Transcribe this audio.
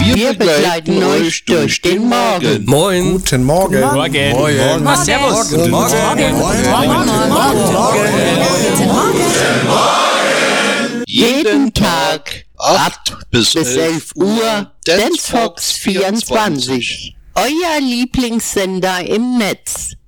Wir begleiten euch durch den Morgen. Moin. Guten Morgen. Morgen. Morgen. Was, servus. Guten Morgen. Jeden Tag 8 bis 11 Uhr, Dance Fox 24. Euer Lieblingssender im Netz.